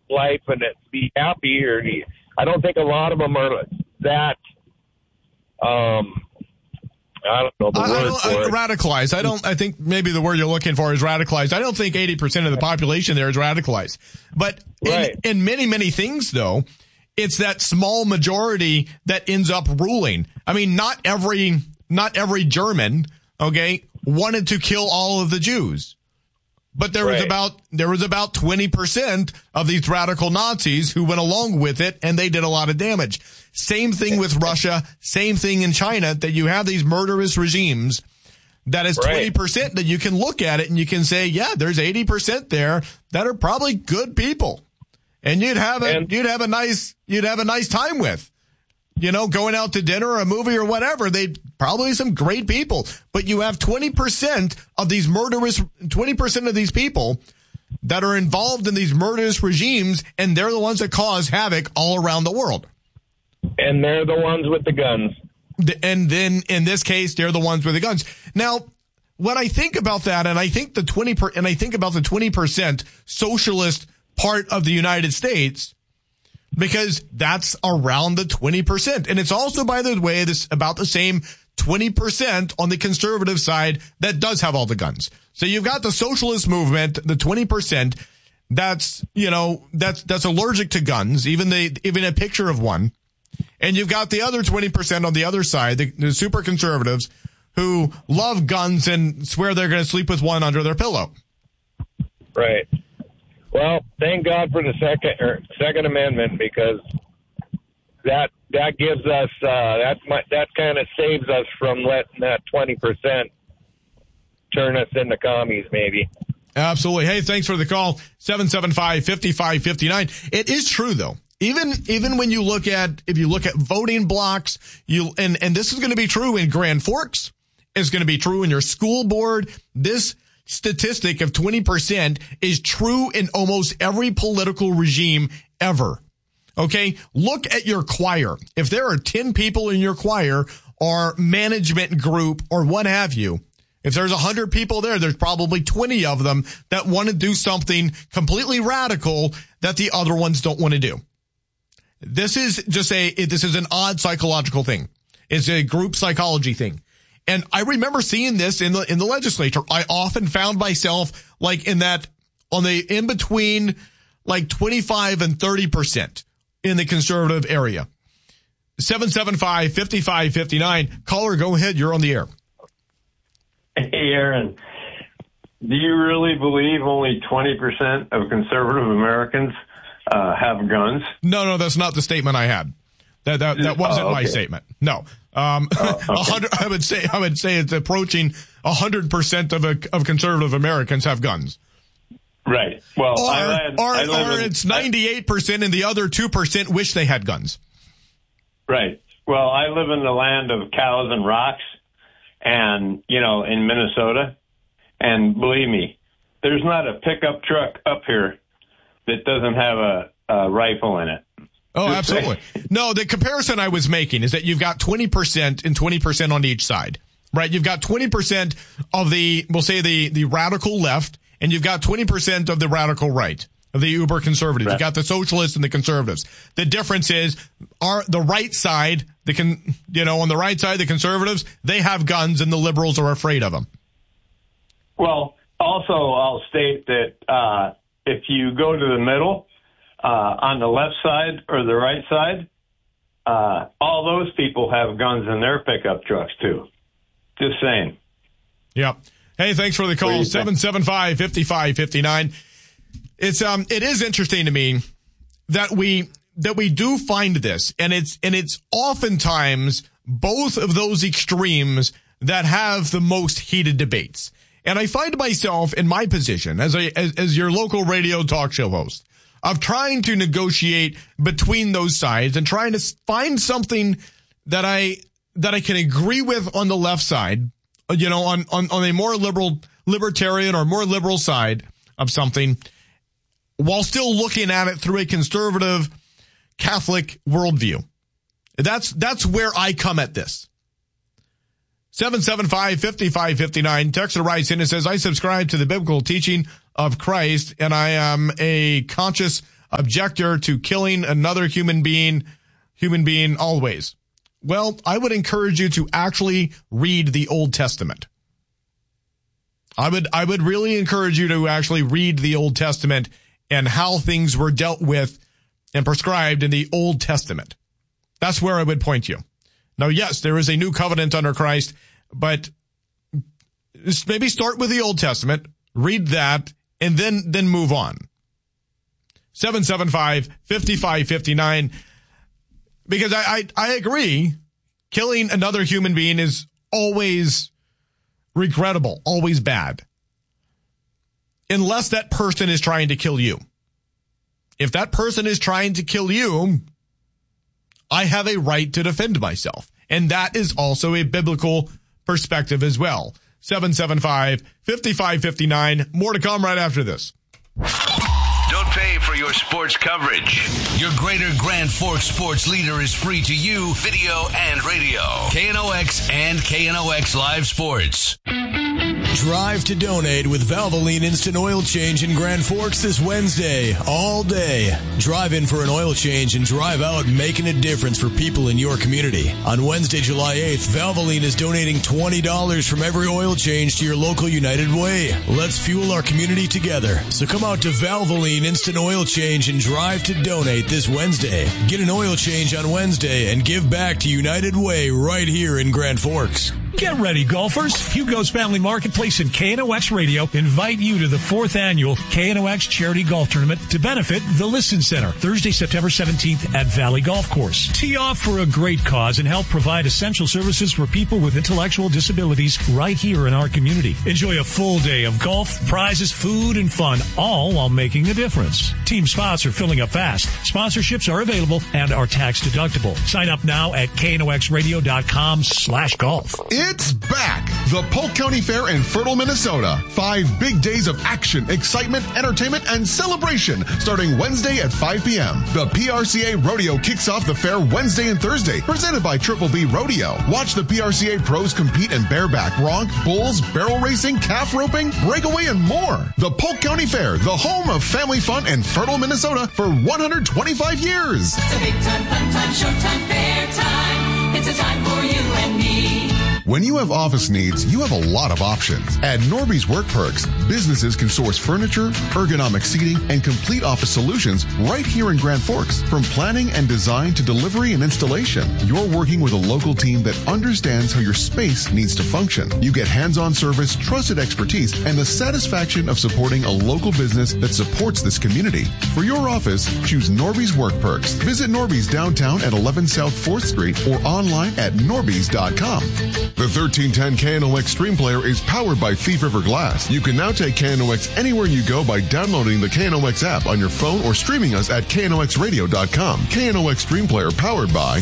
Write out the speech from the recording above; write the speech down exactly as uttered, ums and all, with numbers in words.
life and be happy. Or I don't think a lot of them are that. Um, I don't know the I, word I don't, for I, it. Radicalized. I don't. I think maybe the word you're looking for is radicalized. I don't think eighty percent of the population there is radicalized. But right. in, in many many things, though, it's that small majority that ends up ruling. I mean, not every not every German, okay, wanted to kill all of the Jews. But there right. was about there was about twenty percent of these radical Nazis who went along with it, and they did a lot of damage. Same thing with Russia, same thing in China, that you have these murderous regimes that is right. twenty percent that you can look at it and you can say, yeah, there's eighty percent there that are probably good people. And you'd have a and, you'd have a nice you'd have a nice time with. You know, going out to dinner or a movie or whatever, they probably some great people. But you have twenty percent of these murderous, twenty percent of these people that are involved in these murderous regimes, and they're the ones that cause havoc all around the world. And they're the ones with the guns. And then in this case, they're the ones with the guns. Now, when I think about that, and I think the twenty per, and I think about the twenty percent socialist part of the United States, because that's around the twenty percent. And it's also, by the way, this about the same twenty percent on the conservative side that does have all the guns. So you've got the socialist movement, the twenty percent that's, you know, that's, that's allergic to guns, even the, even a picture of one. And you've got the other twenty percent on the other side, the, the super conservatives who love guns and swear they're going to sleep with one under their pillow. Right. Well, thank God for the second or Second Amendment, because that that gives us uh, that that kind of saves us from letting that twenty percent turn us into commies, maybe. Absolutely. Hey, thanks for the call. seven seven five, five five five nine. It is true, though. Even even when you look at if you look at voting blocks, you and and this is going to be true in Grand Forks. It's going to be true in your school board. This statistic of twenty percent is true in almost every political regime ever. Okay? Look at your choir. If there are ten people in your choir or management group or what have you, if there's one hundred people there, there's probably twenty of them that want to do something completely radical that the other ones don't want to do. This is just a, this is an odd psychological thing. It's a group psychology thing. And I remember seeing this in the, in the legislature. I often found myself like in that, on the in between like twenty-five and thirty percent in the conservative area. seven seven five, five five five nine. Caller, go ahead. You're on the air. Hey, Aaron, do you really believe only twenty percent of conservative Americans uh, have guns? No, no, that's not the statement I had. That that, that wasn't oh, okay. my statement. No. Um, oh, okay. I would say, I would say it's approaching a hundred percent of a, of conservative Americans have guns. Right. Well, or, I land, or, I live or in, it's ninety-eight percent and the other two percent wish they had guns. Right. Well, I live in the land of cows and rocks and, you know, in Minnesota. And believe me, there's not a pickup truck up here that doesn't have a, a rifle in it. Oh, absolutely. No, the comparison I was making is that you've got twenty percent and twenty percent on each side, right? You've got twenty percent of the, we'll say the, the radical left, and you've got twenty percent of the radical right, of the uber conservatives. Right. You've got the socialists and the conservatives. The difference is are the right side, the con, you know, on the right side, the conservatives, they have guns and the liberals are afraid of them. Well, also I'll state that, uh, if you go to the middle, Uh, on the left side or the right side, uh, all those people have guns in their pickup trucks too. Just saying. Yep. Hey, thanks for the call. seven seven five, five five five nine. It's, um, it is interesting to me that we, that we do find this, and it's, and it's oftentimes both of those extremes that have the most heated debates. And I find myself in my position as a, as, as your local radio talk show host, of trying to negotiate between those sides and trying to find something that I, that I can agree with on the left side, you know, on, on, on a more liberal, libertarian or more liberal side of something, while still looking at it through a conservative Catholic worldview. That's, that's where I come at this. seven seven five, five five five nine. Texter writes in and says, I subscribe to the biblical teaching of Christ, and I am a conscious objector to killing another human being, human being always. Well, I would encourage you to actually read the Old Testament. I would, I would really encourage you to actually read the Old Testament and how things were dealt with and prescribed in the Old Testament. That's where I would point you. Now, yes, there is a new covenant under Christ, but maybe start with the Old Testament, read that, and then, then move on. seven seven five, five five five nine. Because I, I, I agree, killing another human being is always regrettable, always bad. Unless that person is trying to kill you. If that person is trying to kill you, I have a right to defend myself. And that is also a biblical perspective as well. seven seven five, five five five nine. More to come right after this. Don't pay for your sports coverage. Your Greater Grand Forks sports leader is free to you, video and radio. K N O X and K N O X Live Sports. Drive to donate with Valvoline Instant Oil Change in Grand Forks this Wednesday, all day. Drive in for an oil change and drive out making a difference for people in your community. On Wednesday, July eighth, Valvoline is donating twenty dollars from every oil change to your local United Way. Let's fuel our community together. So come out to Valvoline Instant Oil Change and drive to donate this Wednesday. Get an oil change on Wednesday and give back to United Way right here in Grand Forks. Get ready, golfers. Hugo's Family Marketplace and K N O X Radio invite you to the fourth annual K N O X Charity Golf Tournament to benefit the Listen Center, Thursday, September seventeenth at Valley Golf Course. Tee off for a great cause and help provide essential services for people with intellectual disabilities right here in our community. Enjoy a full day of golf, prizes, food, and fun, all while making a difference. Team spots are filling up fast. Sponsorships are available and are tax deductible. Sign up now at K N O X radio dot com slash golf. It's back! The Polk County Fair in Fertile, Minnesota. Five big days of action, excitement, entertainment, and celebration starting Wednesday at five p.m. The P R C A Rodeo kicks off the fair Wednesday and Thursday, presented by Triple B Rodeo. Watch the P R C A pros compete in bareback, bronc, bulls, barrel racing, calf roping, breakaway, and more. The Polk County Fair, the home of family fun in Fertile, Minnesota for one hundred twenty-five years. It's a big time, fun time, showtime, fair time. It's a time for you and me. When you have office needs, you have a lot of options. At Norby's Work Perks, businesses can source furniture, ergonomic seating, and complete office solutions right here in Grand Forks. From planning and design to delivery and installation, you're working with a local team that understands how your space needs to function. You get hands-on service, trusted expertise, and the satisfaction of supporting a local business that supports this community. For your office, choose Norby's Work Perks. Visit Norby's downtown at eleven South fourth Street or online at norbys dot com. The thirteen ten K N O X Stream Player is powered by Thief River Glass. You can now take K N O X anywhere you go by downloading the K N O X app on your phone or streaming us at K N O X radio dot com. K N O X Stream Player powered by